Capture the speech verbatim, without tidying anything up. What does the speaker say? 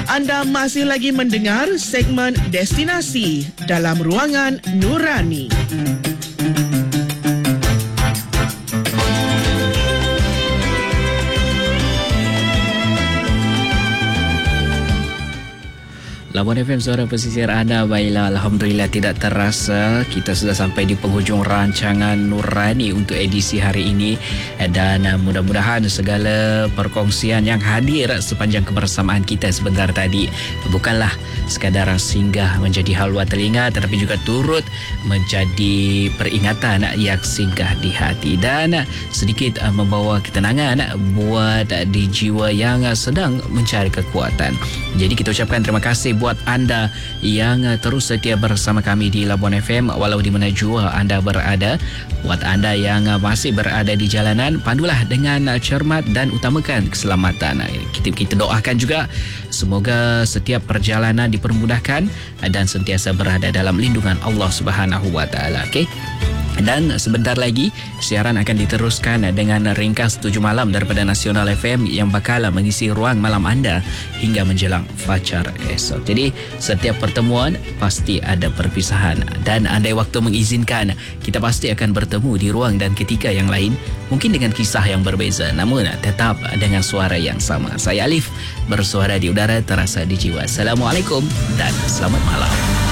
Anda masih lagi mendengar segmen Destinasi dalam Ruangan Nurani. Labuan F M, suara pesisir anda. Baiklah, Alhamdulillah tidak terasa kita sudah sampai di penghujung rancangan Nurani untuk edisi hari ini, dan mudah-mudahan segala perkongsian yang hadir sepanjang kebersamaan kita sebentar tadi bukanlah sekadar singgah menjadi halwa telinga, tetapi juga turut menjadi peringatan yang singgah di hati dan sedikit membawa ketenangan buat di jiwa yang sedang mencari kekuatan. Jadi kita ucapkan terima kasih buat anda yang terus setia bersama kami di Labuan F M walau di mana jua anda berada. Buat anda yang masih berada di jalanan, pandulah dengan cermat dan utamakan keselamatan. Kita, kita doakan juga semoga setiap perjalanan dipermudahkan dan sentiasa berada dalam lindungan Allah Subhanahu Wa Taala. Okey. Dan sebentar lagi siaran akan diteruskan dengan ringkas tujuh malam daripada Nasional F M yang bakal mengisi ruang malam anda hingga menjelang fajar esok. Jadi setiap pertemuan pasti ada perpisahan, dan andai waktu mengizinkan kita pasti akan bertemu di ruang dan ketika yang lain, mungkin dengan kisah yang berbeza namun tetap dengan suara yang sama. Saya Alif, bersuara di udara terasa di jiwa. Assalamualaikum dan selamat malam.